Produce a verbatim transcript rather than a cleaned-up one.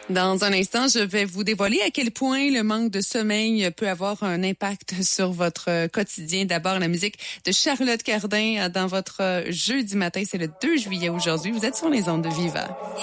Dans un instant, je vais vous dévoiler à quel point le manque de sommeil peut avoir un impact sur votre quotidien. D'abord, la musique de Charlotte Cardin dans votre jeudi matin. C'est le deux juillet aujourd'hui. Vous êtes sur les ondes de Viva.